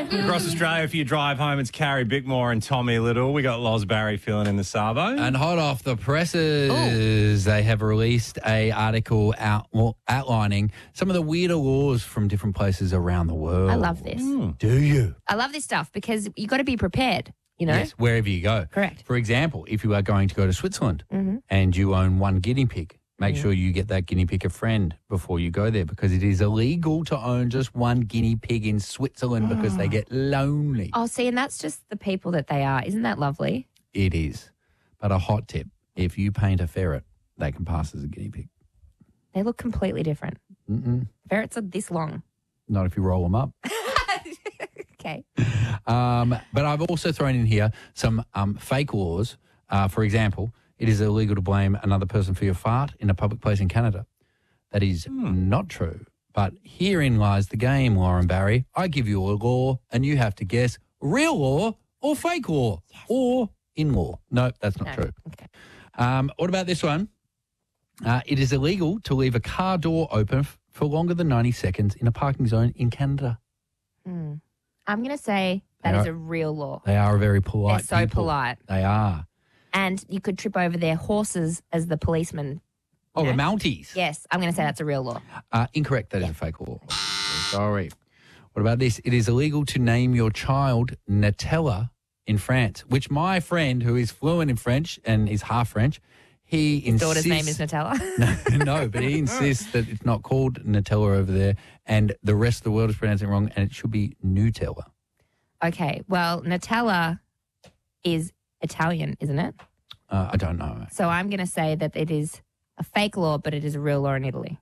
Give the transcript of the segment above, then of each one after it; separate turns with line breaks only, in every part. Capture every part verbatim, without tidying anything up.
Across Australia, for your drive home, it's Carrie Bickmore and Tommy Little. We got Loz Barry filling in the Sabo.
And hot off the presses, Ooh. they have released a article out, well, outlining some of the weirder laws from different places around the world.
I love this.
Mm. Do you?
I love this stuff because you got to be prepared, you know?
Yes, wherever you go.
Correct.
For example, if you are going to go to Switzerland
mm-hmm.
and you own one guinea pig, make
mm-hmm.
sure you get that guinea pig a friend before you go there, because it is illegal to own just one guinea pig in Switzerland because they get lonely.
Oh, see, and that's just the people that they are. Isn't that lovely?
It is. But a hot tip, if you paint a ferret, they can pass as a guinea pig.
They look completely different.
Mm-mm.
Ferrets are this long.
Not if you roll them up.
Okay.
Um, but I've also thrown in here some um, fake laws. Uh, for example, it is illegal to blame another person for your fart in a public place in Canada. That is
Hmm.
not true. But herein lies the game, Lauren Barry. I give you a law and you have to guess real law or fake law
Yes.
or in law. No, that's not
No.
true.
Okay.
Um, what about this one? Uh, it is illegal to leave a car door open f- for longer than ninety seconds in a parking zone in Canada.
Mm. I'm going to say that
They
is
are-
a real law.
They are a very
They're
polite
so
people.
polite.
They are.
And you could trip over their horses as the policeman.
Oh,
Yeah.
the Mounties.
Yes, I'm going to say that's a real law.
Uh, incorrect. That is a fake law. Sorry. What about this? It is illegal to name your child Nutella in France, which my friend, who is fluent in French and is half French, he
His
insists.
daughter's name is Nutella.
no, no, but he insists that it's not called Nutella over there, and the rest of the world is pronouncing it wrong, and it should be Nutella.
Okay, well, Nutella is Italian, isn't it?
Uh, I don't know.
So I'm going to say that it is a fake law, but it is a real law in Italy.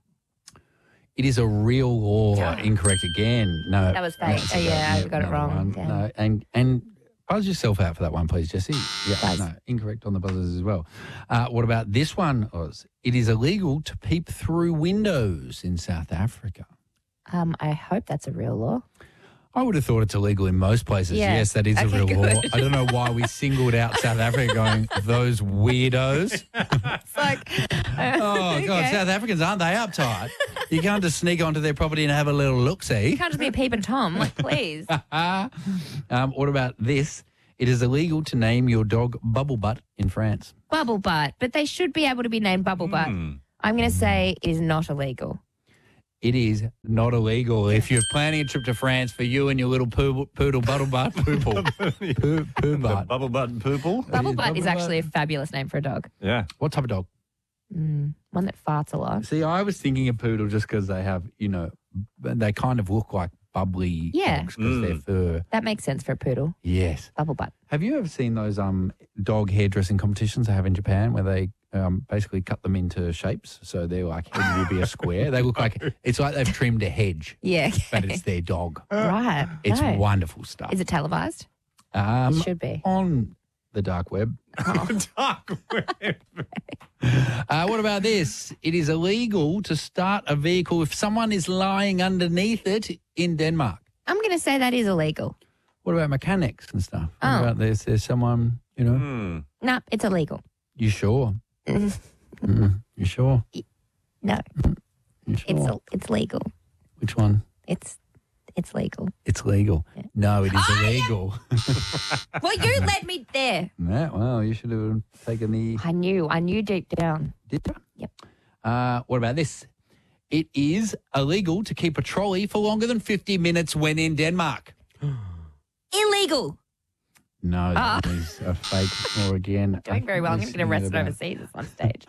It is a real law. Incorrect again. No,
That was fake. Oh, yeah, I got it
another
wrong.
one.
Damn.
No, and and buzz yourself out for that one, please, Jesse. Yeah,
Buzz.
no, incorrect on the buzzers as well. Uh, what about this one, Oz? It is illegal to peep through windows in South Africa.
Um, I hope that's a real law.
I would have thought it's illegal in most places.
Yeah.
Yes, that is a
Okay,
real
good.
law. I don't know why we singled out South Africa going, those weirdos.
It's like,
Oh, God,
okay.
South Africans, aren't they uptight? You can't just sneak onto their property and have a little look-see.
You can't just be a peeping Tom. Like, please.
um, what about this? It is illegal to name your dog Bubble Butt in France.
Bubble Butt. But they should be able to be named Bubble Butt.
Hmm.
I'm going to say it is not illegal.
It is not illegal. If you're planning a trip to France for you and your little poodle, poodle Bubble Butt, poople, poo, poo
The
butt.
bubble button poople.
Bubble
is
Butt is
Bubble
actually a fabulous name for a dog.
Yeah.
What type of dog?
Mm, one that farts a lot.
See, I was thinking a poodle just because they have, you know, they kind of look like bubbly
Yeah.
dogs because
Mm.
their fur.
That makes sense for a poodle.
Yes.
Bubble Butt.
Have you ever seen those um dog hairdressing competitions they have in Japan where they um basically cut them into shapes? So they're like head will be a square. They look like it's like they've trimmed a hedge,
Yeah.
but it's their dog.
right.
It's
No.
wonderful stuff.
Is it televised?
um,
It should be.
on the dark web.
Dark web.
Uh, what about this? It is illegal to start a vehicle if someone is lying underneath it in Denmark.
I'm going to say that is illegal.
What about mechanics and stuff? What
Oh.
about this? There's someone, you know,
Hmm.
No, it's illegal.
you sure? Mm, you sure?
No,
You sure?
it's it's legal.
Which one?
It's it's legal.
It's legal. No, it is
Oh, yeah.
illegal.
Well, you led me there.
Yeah, well, you should have taken the...
I knew. I knew deep down.
Did you?
Yep.
Uh, what about this? It is illegal to keep a trolley for longer than fifty minutes when in Denmark.
Illegal.
No,
Ah.
that is a fake or again.
Doing very well. I'm going to get arrested
About-
overseas at some stage.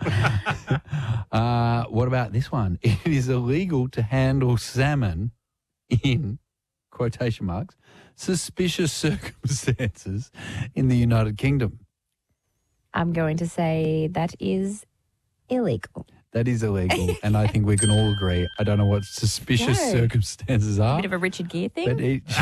Uh, what about this one? It is illegal to handle salmon in, quotation marks, suspicious circumstances in the United Kingdom.
I'm going to say that is illegal.
That is illegal, and I think we can all agree. I don't know what suspicious
No.
circumstances
A
are.
bit of a Richard Gere thing.
But each,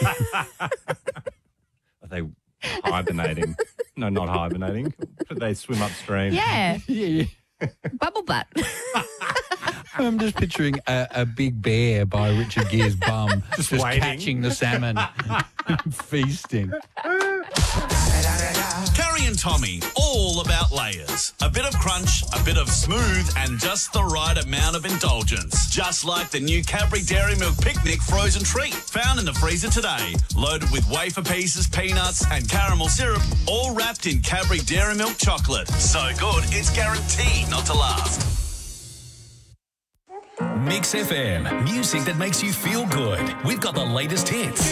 Are they hibernating? No, not hibernating. But they swim upstream.
yeah.
yeah, yeah.
Bubble Butt.
I'm just picturing a, a big bear by Richard Gere's bum, just,
waiting.
catching the salmon, feasting.
Carry Gary and Tommy, all about layers. A bit of crunch, a bit of smooth, and just the right amount of indulgence. Just like the new Cadbury Dairy Milk Picnic frozen treat, found in the freezer today. Loaded with wafer pieces, peanuts, and caramel syrup, all wrapped in Cadbury Dairy Milk chocolate. So good, it's guaranteed not to last.
Mix F M, music that makes you feel good. We've got the latest hits.